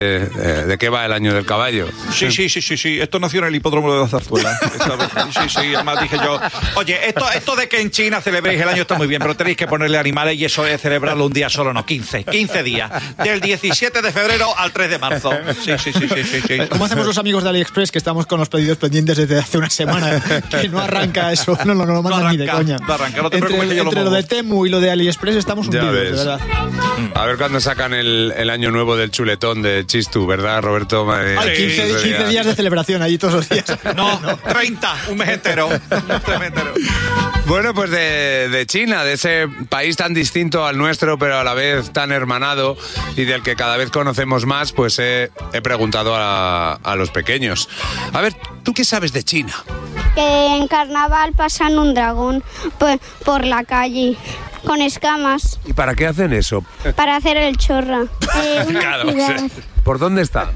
de qué va el año del caballo. Sí. Esto nació en el hipódromo de la Zarzuela. Sí. Además dije yo, oye, esto de que en China celebréis el año está muy bien, pero tenéis que ponerle animales y eso es celebrarlo un día solo, no, 15 días. Del 17 de febrero al 3 de marzo. Sí. ¿Cómo hacemos los amigos de AliExpress que estamos con los pedidos pendientes desde hace una semana? Que no arranca eso, no lo mandan ni de coña. No arranca, no te preocupes que yo entre lo de Temu y lo de AliExpress estamos hundidos, de verdad. A ver cuándo sacan el año nuevo del chuletón de Chistu, ¿verdad, Roberto? 15 días de celebración allí todos los días. No, 30, un mes entero. Bueno, pues de China, de ese país tan distinto al nuestro, pero a la vez tan hermanado y del que cada vez conocemos más, pues he preguntado a los pequeños. A ver, ¿tú qué sabes de China? Que en carnaval pasan un dragón por la calle con escamas. ¿Y para qué hacen eso? Para hacer el chorra. Claro, ¿por dónde está?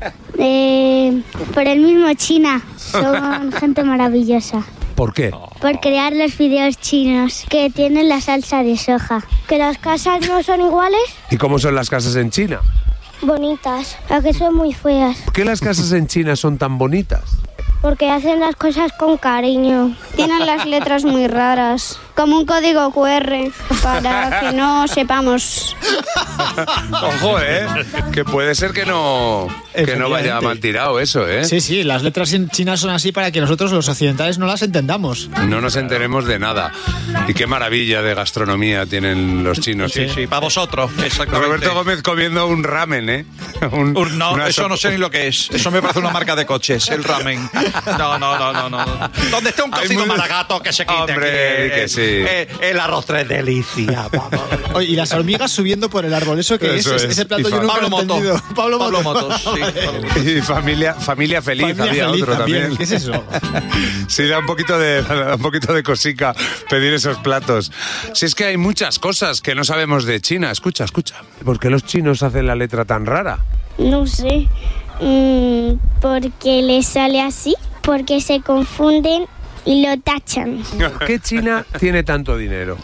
Por el mismo China. Son gente maravillosa. ¿Por qué? Por crear los videos chinos que tienen la salsa de soja. Que las casas no son iguales. ¿Y cómo son las casas en China? Bonitas, a que son muy feas. ¿Por qué las casas en China son tan bonitas? Porque hacen las cosas con cariño. Tienen las letras muy raras, como un código QR, para que no sepamos. Ojo, que puede ser que no vaya mal tirado eso, Sí, las letras en China son así para que nosotros los occidentales no las entendamos. No nos enteremos de nada. Y qué maravilla de gastronomía tienen los chinos. Sí, para vosotros, exactamente. Roberto Gómez comiendo un ramen, eso no sé ni lo que es. Eso me parece una marca de coches, el ramen. No. Donde esté un cocido maragato que se quite. Hombre, que sí. El arroz tres delicias. Oye, y las hormigas subiendo por el árbol, ¿eso qué es? Ese plato yo nunca lo he entendido. Pablo Motos, sí. Y familia feliz, había feliz otro también. ¿Qué es eso? Sí, da un poquito de cosica pedir esos platos. Si es que hay muchas cosas que no sabemos de China. Escucha. ¿Por qué los chinos hacen la letra tan rara? No sé. Porque les sale así. Porque se confunden y lo tachan. ¿Por qué China tiene tanto dinero?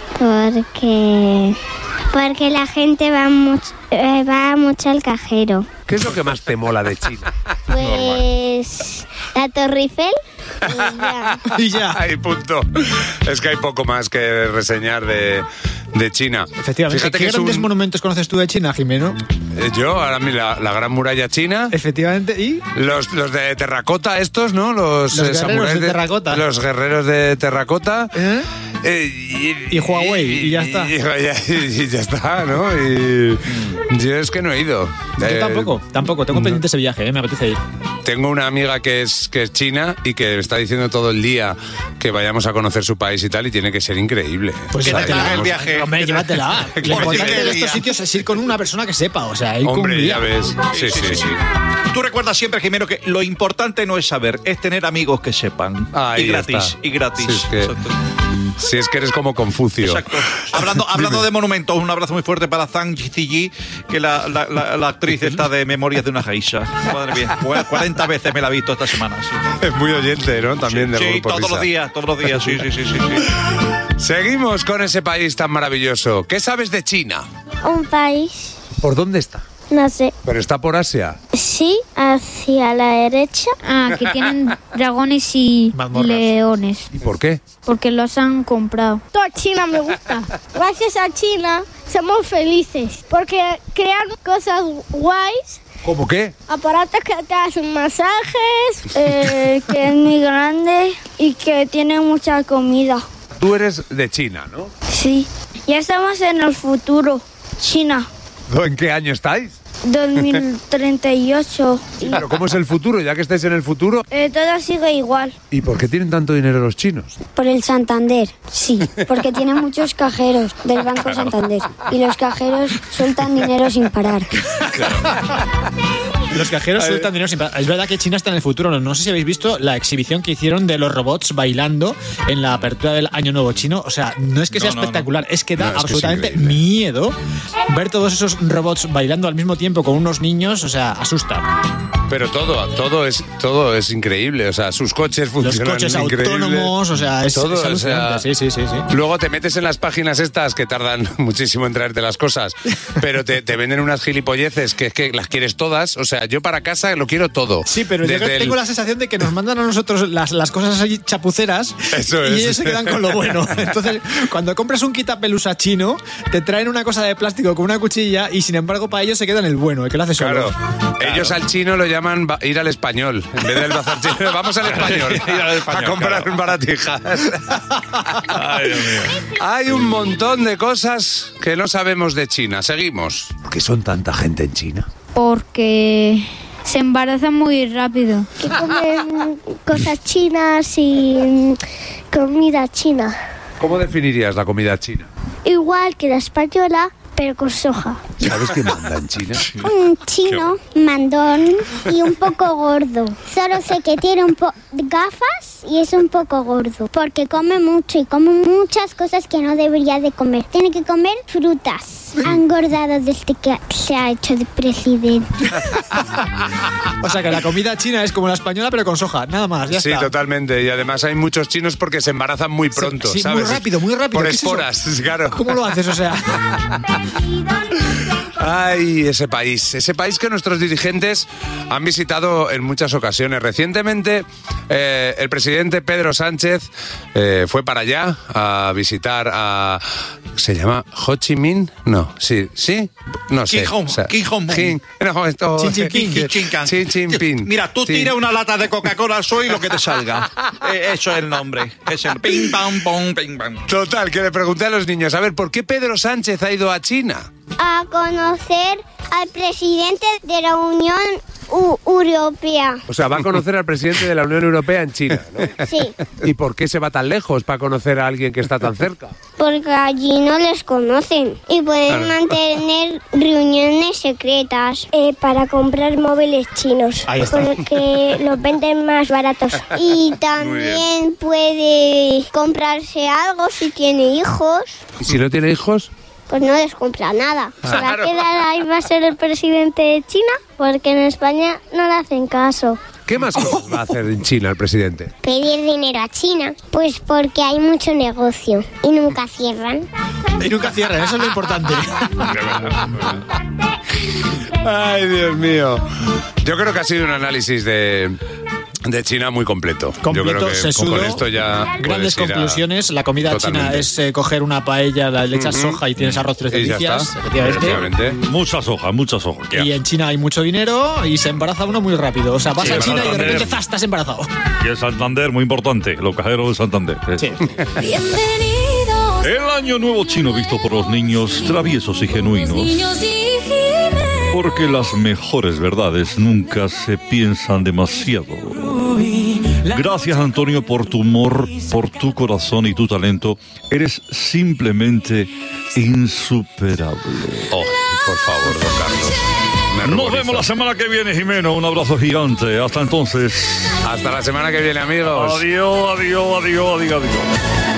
Porque la gente va mucho al cajero. ¿Qué es lo que más te mola de China? Pues la Torre Eiffel y ya. Ahí, punto. Es que hay poco más que reseñar de China. Efectivamente. Fíjate ¿Qué grandes monumentos conoces tú de China, Jimeno? Yo, ahora la Gran Muralla China. Efectivamente, ¿y? Los de terracota estos, ¿no? Los guerreros de terracota. Los guerreros de terracota. Y Huawei, y ya está. Y ya está, ¿no? Y yo es que no he ido. Yo tampoco. Tengo pendiente ese viaje, me apetece ir. Tengo una amiga que es china y que está diciendo todo el día que vayamos a conocer su país y tal, y tiene que ser increíble. Pues llévatela el viaje. Hombre, llévatela. Lo importante de estos sitios es ir con una persona que sepa, o sea, ir con un guía. Ya ves. Sí. Tú recuerdas siempre, Jimeno, que lo importante no es saber, es tener amigos que sepan. Ahí y gratis. Si es que eres como Confucio. Exacto. Hablando de monumentos, un abrazo muy fuerte para Zhang Ziyi, que la actriz está de Memorias de una geisha. Madre mía, 40 veces me la he visto esta semana. Sí. Es muy oyente, ¿no? También del grupo todos los días. Sí. Seguimos con ese país tan maravilloso. ¿Qué sabes de China? Un país. ¿Por dónde está? No sé. ¿Pero está por Asia? Sí, hacia la derecha. Que tienen dragones y leones. ¿Y por qué? Porque los han comprado. Toda China me gusta. Gracias a China somos felices. Porque crean cosas guays. ¿Cómo qué? Aparatos que te hacen masajes, que es muy grande y que tiene mucha comida. Tú eres de China, ¿no? Sí. Ya estamos en el futuro. China. ¿En qué año estáis? 2038. ¿Pero cómo es el futuro? Ya que estáis en el futuro. Todo sigue igual. ¿Y por qué tienen tanto dinero los chinos? Por el Santander, sí. Porque tienen muchos cajeros del Banco Santander. Y los cajeros sueltan dinero sin parar. Los cajeros sueltan dinero sin parar. Es verdad que China está en el futuro. No sé si habéis visto la exhibición que hicieron de los robots bailando en la apertura del Año Nuevo chino. O sea, no es que sea espectacular, es que da absolutamente miedo ver todos esos robots bailando al mismo tiempo con unos niños. O sea, asusta. Pero todo es increíble. O sea, sus coches funcionan Los coches increíble. autónomos, o sea, es todo, es alucinante. Sí. Luego te metes en las páginas estas que tardan muchísimo en traerte las cosas, pero te venden unas gilipolleces que es que las quieres todas. O sea, yo para casa lo quiero todo. Sí, pero yo tengo la sensación de que nos mandan a nosotros las cosas así chapuceras. Eso y es. ellos se quedan con lo bueno. Entonces, cuando compras un quitapelusa chino, te traen una cosa de plástico con una cuchilla y sin embargo para ellos se quedan el bueno, el que lo hace solo. Claro. Ellos al chino lo llaman ir al español. En vez del bazar chino, vamos al español. Ir al español, a comprar claro. baratijas. Ay, Dios mío. Hay un montón de cosas que no sabemos de China. Seguimos. ¿Por qué son tanta gente en China? Porque se embarazan muy rápido. Que comen cosas chinas y comida china. ¿Cómo definirías la comida china? Igual que la española, pero con soja. ¿Sabes qué manda en China? Un chino mandón y un poco gordo. Solo sé que tiene gafas y es un poco gordo. Porque come mucho y come muchas cosas que no debería de comer. Tiene que comer frutas. Ha engordado desde que se ha hecho de presidente. O sea que la comida china es como la española pero con soja, nada más, ya Sí, está. totalmente. Y además hay muchos chinos porque se embarazan muy pronto, Sí, ¿sabes? muy rápido. Por ¿Qué es eso? esporas, claro. ¿Cómo lo haces? O sea, Ay, ese país que nuestros dirigentes han visitado en muchas ocasiones. Recientemente, el presidente Pedro Sánchez fue para allá a visitar a... ¿Se llama Ho Chi Minh? No, sí, no sé. Kim Jong-un. Xi Jinping. Mira, tú Sí. tira una lata de Coca-Cola al suelo y lo que te salga. Eso es el nombre. Es el ping, pam, pom, ping, pam. Total, que le pregunté a los niños, a ver, ¿por qué Pedro Sánchez ha ido a China? A conocer al presidente de la Unión Europea. O sea, va a conocer al presidente de la Unión Europea en China, ¿no? Sí, ¿Y por qué se va tan lejos para conocer a alguien que está tan cerca? porque allí no les conocen y pueden mantener reuniones secretas. Para comprar móviles chinos, Ahí está. porque los venden más baratos. Y también puede comprarse algo si tiene hijos. ¿Y si no tiene hijos? Pues no les compra nada. Se va a quedar ahí, va a ser el presidente de China, porque en España no le hacen caso. ¿Qué más cosas va a hacer en China el presidente? Pedir dinero a China, pues porque hay mucho negocio y nunca cierran. y nunca cierran, eso es lo importante. Ay, Dios mío. Yo creo que ha sido un análisis de China muy completo. Yo creo que sesudo, con esto ya grandes puedes ir a- conclusiones. La comida china Totalmente. es coger una paella, le echas soja y tienes arroz tres Y ya delicias, está. efectivamente. Muchas hojas. Y en China hay mucho dinero y se embaraza uno muy rápido. O sea, vas Sí, a China y de Santander. repente ¡zas! Estás embarazado. Y el Santander, muy importante. Los cajeros de Santander. Sí. Bienvenidos, El año nuevo chino visto por los niños traviesos y genuinos. niños y Jiménez. Porque las mejores verdades nunca se piensan demasiado. Gracias, Antonio, por tu humor, por tu corazón y tu talento. Eres simplemente insuperable. Oh, por favor, don Carlos. Me Nos ruborizo. vemos la semana que viene, Jimeno. Un abrazo gigante. Hasta entonces. Hasta la semana que viene, amigos. Adiós, adiós, adiós, adiós, adiós.